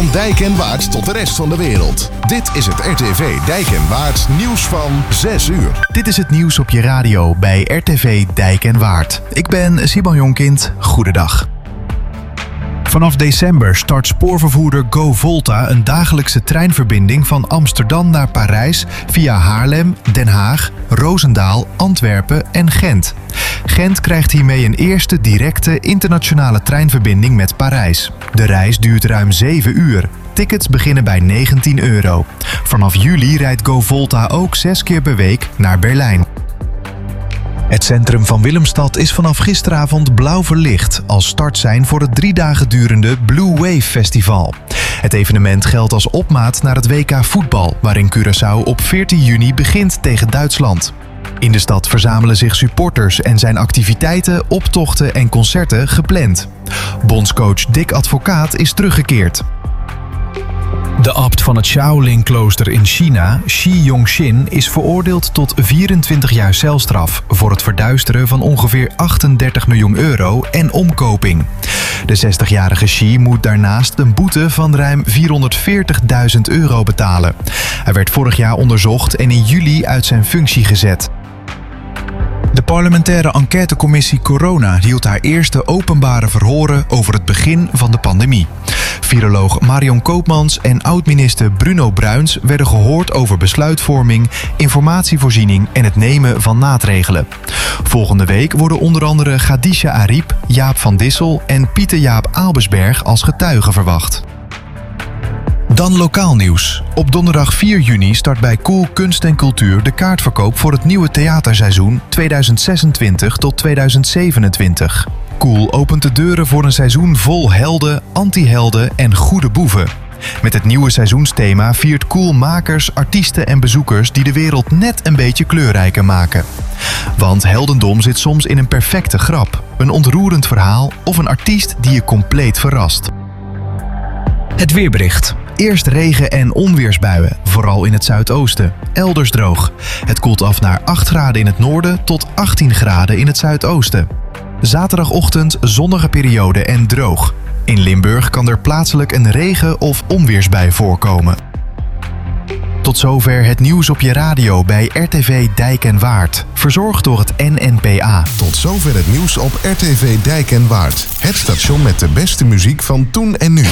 Van Dijk en Waard tot de rest van de wereld. Dit is het RTV Dijk en Waard nieuws van 6 uur. Dit is het nieuws op je radio bij RTV Dijk en Waard. Ik ben Simon Jonkind. Goedendag. Vanaf december start spoorvervoerder GoVolta een dagelijkse treinverbinding van Amsterdam naar Parijs via Haarlem, Den Haag, Roosendaal, Antwerpen en Gent. Gent krijgt hiermee een eerste directe internationale treinverbinding met Parijs. De reis duurt ruim 7 uur. Tickets beginnen bij €19. Vanaf juli rijdt GoVolta ook 6 keer per week naar Berlijn. Het centrum van Willemstad is vanaf gisteravond blauw verlicht als startsein voor het 3 dagen durende Blue Wave Festival. Het evenement geldt als opmaat naar het WK voetbal, waarin Curaçao op 14 juni begint tegen Duitsland. In de stad verzamelen zich supporters en zijn activiteiten, optochten en concerten gepland. Bondscoach Dick Advocaat is teruggekeerd. De abt van het Shaolin-klooster in China, Shi Yongxin, is veroordeeld tot 24 jaar celstraf voor het verduisteren van ongeveer €38 miljoen en omkoping. De 60-jarige Shi moet daarnaast een boete van ruim €440.000 betalen. Hij werd vorig jaar onderzocht en in juli uit zijn functie gezet. De parlementaire enquêtecommissie Corona hield haar eerste openbare verhoren over het begin van de pandemie. Viroloog Marion Koopmans en oud-minister Bruno Bruins werden gehoord over besluitvorming, informatievoorziening en het nemen van maatregelen. Volgende week worden onder andere Khadija Ariep, Jaap van Dissel en Pieter Jaap Albersberg als getuigen verwacht. Dan lokaal nieuws. Op donderdag 4 juni start bij Cool Kunst en Cultuur de kaartverkoop voor het nieuwe theaterseizoen 2026 tot 2027. Cool opent de deuren voor een seizoen vol helden, anti-helden en goede boeven. Met het nieuwe seizoensthema viert Cool makers, artiesten en bezoekers die de wereld net een beetje kleurrijker maken. Want heldendom zit soms in een perfecte grap, een ontroerend verhaal of een artiest die je compleet verrast. Het weerbericht. Eerst regen- en onweersbuien, vooral in het zuidoosten. Elders droog. Het koelt af naar 8 graden in het noorden tot 18 graden in het zuidoosten. Zaterdagochtend zonnige periode en droog. In Limburg kan er plaatselijk een regen- of onweersbui voorkomen. Tot zover het nieuws op je radio bij RTV Dijk en Waard. Verzorgd door het NNPA. Tot zover het nieuws op RTV Dijk en Waard. Het station met de beste muziek van toen en nu.